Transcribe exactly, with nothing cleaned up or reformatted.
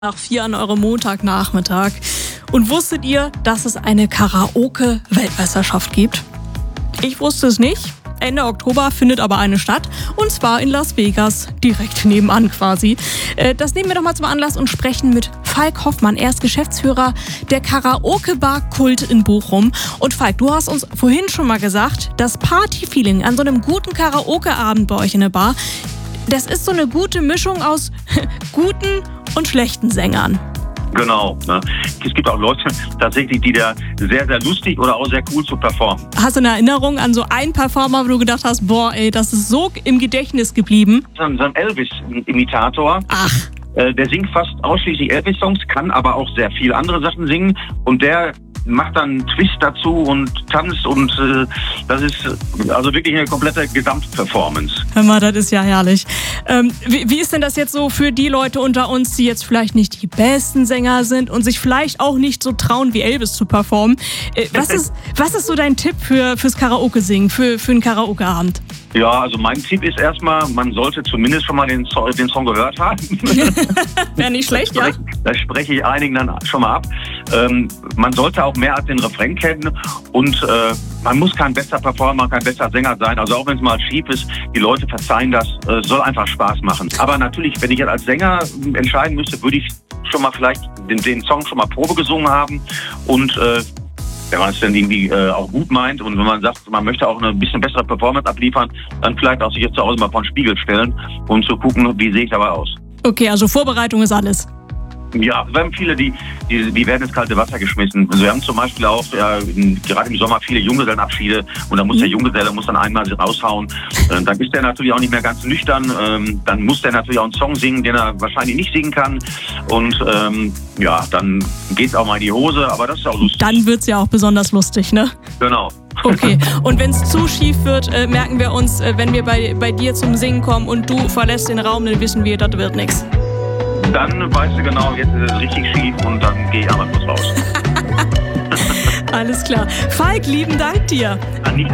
Nach vier an eurem Montagnachmittag. Und wusstet ihr, dass es eine Karaoke-Weltmeisterschaft gibt? Ich wusste es nicht. Ende Oktober findet aber eine statt. Und zwar in Las Vegas, direkt nebenan quasi. Das nehmen wir doch mal zum Anlass und sprechen mit Falk Hoffmann. Er ist Geschäftsführer der Karaoke-Bar Kult in Bochum. Und Falk, du hast uns vorhin schon mal gesagt, das Party-Feeling an so einem guten Karaoke-Abend bei euch in der Bar, das ist so eine gute Mischung aus guten und schlechten Sängern. Genau. Ne? Es gibt auch Leute tatsächlich, die da sehr, sehr lustig oder auch sehr cool zu performen. Hast du eine Erinnerung an so einen Performer, wo du gedacht hast, boah, ey, das ist so im Gedächtnis geblieben? So ein Elvis-Imitator. Ach. Äh, der singt fast ausschließlich Elvis-Songs, kann aber auch sehr viele andere Sachen singen. Und der macht dann einen Twist dazu und tanzt und äh, das ist also wirklich eine komplette Gesamtperformance. Hör mal, das ist ja herrlich. Ähm, wie, wie ist denn das jetzt so für die Leute unter uns, die jetzt vielleicht nicht die besten Sänger sind und sich vielleicht auch nicht so trauen, wie Elvis zu performen? Äh, was ist, was ist so dein Tipp für, fürs Karaoke-Singen, für, für einen Karaoke-Abend? Ja, also mein Tipp ist erstmal, man sollte zumindest schon mal den, so- den Song gehört haben. Wäre nicht schlecht, das ja? spreche, das spreche ich einigen dann schon mal ab. Ähm, man sollte auch mehr als den Refrain kennen und äh, man muss kein bester Performer, kein bester Sänger sein. Also auch wenn es mal schief ist, die Leute verzeihen das, äh, soll einfach Spaß machen. Aber natürlich, wenn ich jetzt als Sänger entscheiden müsste, würde ich schon mal vielleicht den, den Song schon mal Probe gesungen haben und äh, wenn man es dann irgendwie äh, auch gut meint und wenn man sagt, man möchte auch eine bisschen bessere Performance abliefern, dann vielleicht auch sich jetzt zu Hause mal vor den Spiegel stellen und zu gucken, wie sehe ich dabei aus. Okay, also Vorbereitung ist alles. Ja, wir haben viele, die, die, die werden ins kalte Wasser geschmissen. Also wir haben zum Beispiel auch ja, in, gerade im Sommer viele Junggesellenabschiede und da muss der Junggeselle muss dann einmal raushauen. Äh, dann ist der natürlich auch nicht mehr ganz nüchtern. Ähm, dann muss der natürlich auch einen Song singen, den er wahrscheinlich nicht singen kann. Und ähm, ja, dann geht's auch mal in die Hose, aber das ist auch lustig. Dann wird's ja auch besonders lustig, ne? Genau. Okay, und wenn es zu schief wird, äh, merken wir uns, äh, wenn wir bei, bei dir zum Singen kommen und du verlässt den Raum, dann wissen wir, das wird nichts. Dann weißt du genau, jetzt ist es richtig schief und dann gehe ich einmal kurz raus. Alles klar. Falk, lieben Dank dir. Nicht